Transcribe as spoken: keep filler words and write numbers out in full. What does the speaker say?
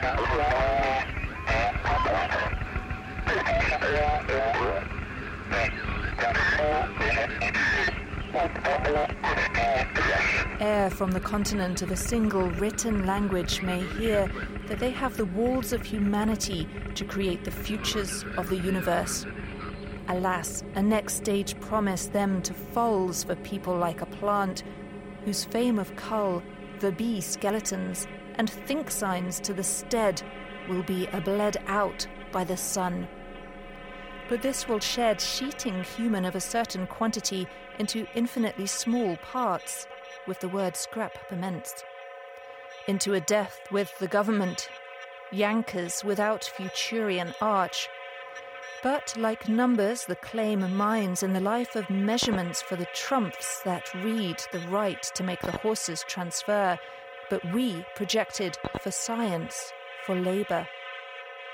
Air from the continent of a single written language may hear that they have the walls of humanity to create the futures of the universe. Alas, a next stage promised them to falls for people like a plant, whose fame of cull, verbi skeletons, and think signs to the stead will be abled out by the sun. But this will shed sheeting human of a certain quantity into infinitely small parts, with the word scrap commenced. Into a death with the government, yankers without futurian arch. But like numbers the claim minds in the life of measurements for the trumps that read the right to make the horses transfer, but we projected for science, for labour.